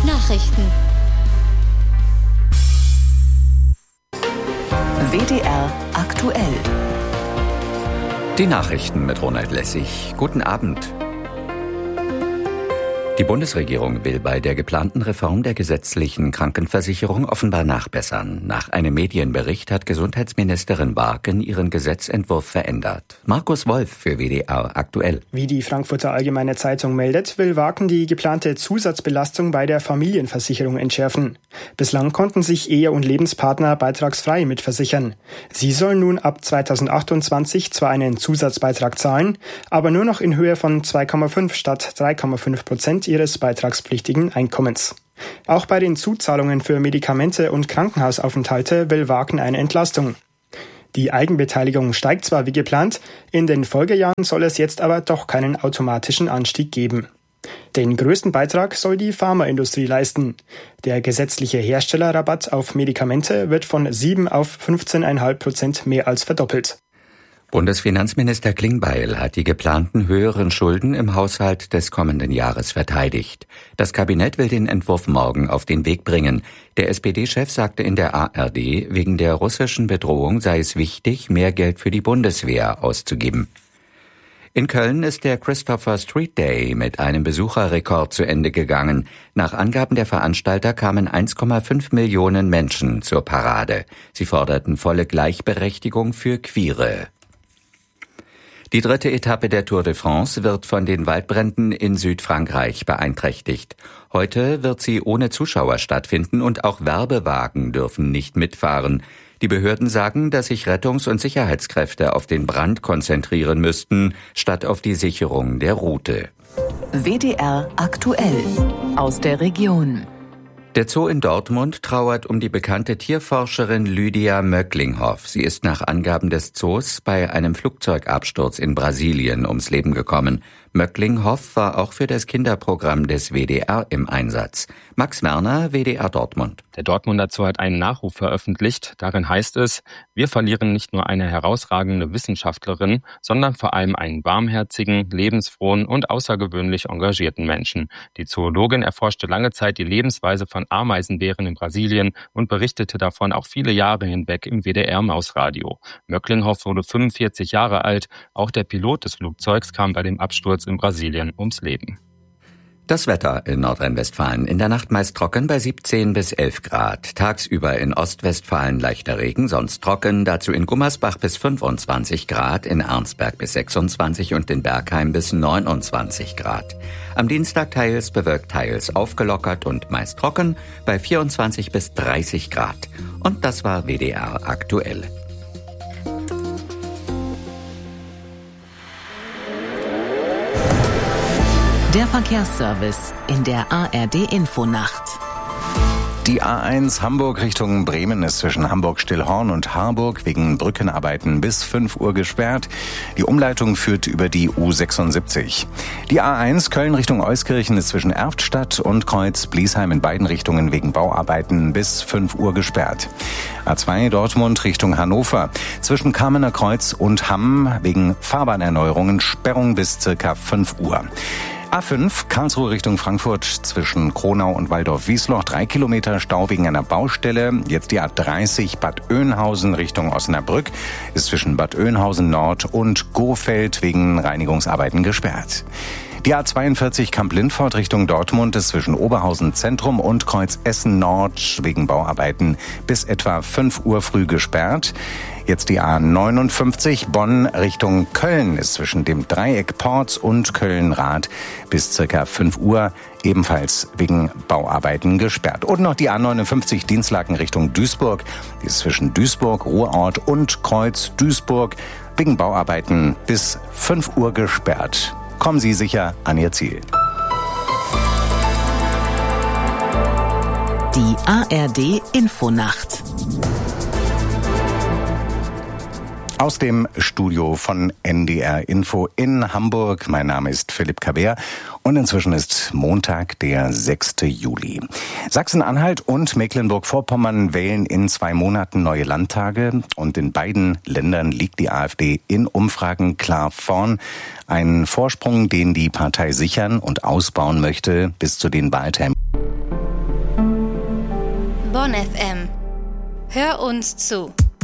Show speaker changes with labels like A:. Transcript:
A: Nachrichten.
B: WDR aktuell.
C: Die Nachrichten mit Ronald Lessig. Guten Abend. Die Bundesregierung will bei der geplanten Reform der gesetzlichen Krankenversicherung offenbar nachbessern. Nach einem Medienbericht hat Gesundheitsministerin Warken ihren Gesetzentwurf verändert. Markus Wolf für WDR aktuell.
D: Wie die Frankfurter Allgemeine Zeitung meldet, will Warken die geplante Zusatzbelastung bei der Familienversicherung entschärfen. Bislang konnten sich Ehe- und Lebenspartner beitragsfrei mitversichern. Sie sollen nun ab 2028 zwar einen Zusatzbeitrag zahlen, aber nur noch in Höhe von 2,5 statt 3,5% ihres beitragspflichtigen Einkommens. Auch bei den Zuzahlungen für Medikamente und Krankenhausaufenthalte will Warken eine Entlastung. Die Eigenbeteiligung steigt zwar wie geplant, in den Folgejahren soll es jetzt aber doch keinen automatischen Anstieg geben. Den größten Beitrag soll die Pharmaindustrie leisten. Der gesetzliche Herstellerrabatt auf Medikamente wird von 7 auf 15,5% mehr als verdoppelt.
C: Bundesfinanzminister Klingbeil hat die geplanten höheren Schulden im Haushalt des kommenden Jahres verteidigt. Das Kabinett will den Entwurf morgen auf den Weg bringen. Der SPD-Chef sagte in der ARD, wegen der russischen Bedrohung sei es wichtig, mehr Geld für die Bundeswehr auszugeben. In Köln ist der Christopher Street Day mit einem Besucherrekord zu Ende gegangen. Nach Angaben der Veranstalter kamen 1,5 Millionen Menschen zur Parade. Sie forderten volle Gleichberechtigung für Queere. Die dritte Etappe der Tour de France wird von den Waldbränden in Südfrankreich beeinträchtigt. Heute wird sie ohne Zuschauer stattfinden und auch Werbewagen dürfen nicht mitfahren. Die Behörden sagen, dass sich Rettungs- und Sicherheitskräfte auf den Brand konzentrieren müssten, statt auf die Sicherung der Route.
B: WDR aktuell aus der Region.
C: Der Zoo in Dortmund trauert um die bekannte Tierforscherin Lydia Möcklinghoff. Sie ist nach Angaben des Zoos bei einem Flugzeugabsturz in Brasilien ums Leben gekommen. Möcklinghoff war auch für das Kinderprogramm des WDR im Einsatz. Max Werner, WDR Dortmund.
E: Der Dortmunder Zoo hat einen Nachruf veröffentlicht. Darin heißt es: Wir verlieren nicht nur eine herausragende Wissenschaftlerin, sondern vor allem einen warmherzigen, lebensfrohen und außergewöhnlich engagierten Menschen. Die Zoologin erforschte lange Zeit die Lebensweise von Ameisenbären in Brasilien und berichtete davon auch viele Jahre hinweg im WDR-Mausradio. Möcklinghoff wurde 45 Jahre alt. Auch der Pilot des Flugzeugs kam bei dem Absturz in Brasilien ums Leben.
C: Das Wetter in Nordrhein-Westfalen. In der Nacht meist trocken bei 17 bis 11 Grad. Tagsüber in Ostwestfalen leichter Regen, sonst trocken. Dazu in Gummersbach bis 25 Grad, in Arnsberg bis 26 und in Bergheim bis 29 Grad. Am Dienstag teils bewölkt, teils aufgelockert und meist trocken bei 24 bis 30 Grad. Und das war WDR aktuell.
B: Der Verkehrsservice in der ARD-Infonacht.
F: Die A1 Hamburg Richtung Bremen ist zwischen Hamburg-Stillhorn und Harburg wegen Brückenarbeiten bis 5 Uhr gesperrt. Die Umleitung führt über die U76. Die A1 Köln Richtung Euskirchen ist zwischen Erftstadt und Kreuz-Bliesheim in beiden Richtungen wegen Bauarbeiten bis 5 Uhr gesperrt. A2 Dortmund Richtung Hannover zwischen Kamener Kreuz und Hamm wegen Fahrbahnerneuerungen Sperrung bis circa 5 Uhr. A5 Karlsruhe Richtung Frankfurt zwischen Kronau und Waldorf-Wiesloch 3 Kilometer Stau wegen einer Baustelle. Jetzt die A30 Bad Oeynhausen Richtung Osnabrück ist zwischen Bad Oeynhausen Nord und Gurfeld wegen Reinigungsarbeiten gesperrt. Die A42 Kamp-Lindfort Richtung Dortmund ist zwischen Oberhausen Zentrum und Kreuz Essen Nord wegen Bauarbeiten bis etwa 5 Uhr früh gesperrt. Jetzt die A59 Bonn Richtung Köln ist zwischen dem Dreieck Porz und Köln-Rath bis circa 5 Uhr ebenfalls wegen Bauarbeiten gesperrt. Und noch die A59 Dienstlaken Richtung Duisburg, die ist zwischen Duisburg, Ruhrort und Kreuz Duisburg wegen Bauarbeiten bis 5 Uhr gesperrt. Kommen Sie sicher an Ihr Ziel.
B: Die ARD Infonacht.
F: Aus dem Studio von NDR Info in Hamburg. Mein Name ist Philipp Kabär und inzwischen ist Montag, der 6. Juli. Sachsen-Anhalt und Mecklenburg-Vorpommern wählen in 2 Monaten neue Landtage und in beiden Ländern liegt die AfD in Umfragen klar vorn. Ein Vorsprung, den die Partei sichern und ausbauen möchte bis zu den Wahlterminen.
A: Detektor FM. Hör uns zu.